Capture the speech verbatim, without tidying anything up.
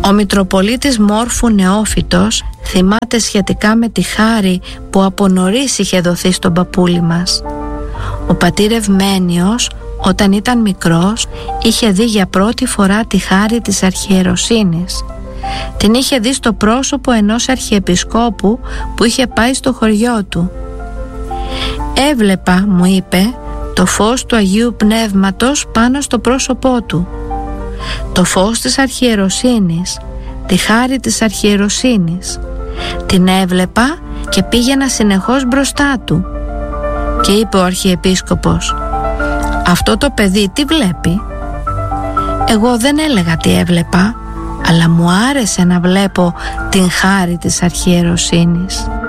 Ο Μητροπολίτης Μόρφου Νεόφυτος θυμάται σχετικά με τη χάρη που από νωρίς είχε δοθεί στον παππούλη μας. Ο πατήρ Ευμένιος, όταν ήταν μικρός, είχε δει για πρώτη φορά τη χάρη της αρχιεροσύνης. Την είχε δει στο πρόσωπο ενός αρχιεπισκόπου που είχε πάει στο χωριό του. «Έβλεπα», μου είπε, «το φως του Αγίου Πνεύματος πάνω στο πρόσωπό του. Το φως της αρχιεροσύνης, τη χάρη της αρχιεροσύνης. Την έβλεπα και πήγαινα συνεχώς μπροστά του». Και είπε ο αρχιεπίσκοπος, «Αυτό το παιδί τι βλέπει?» Εγώ δεν έλεγα τι έβλεπα, αλλά μου άρεσε να βλέπω την χάρη της αρχιεροσύνης.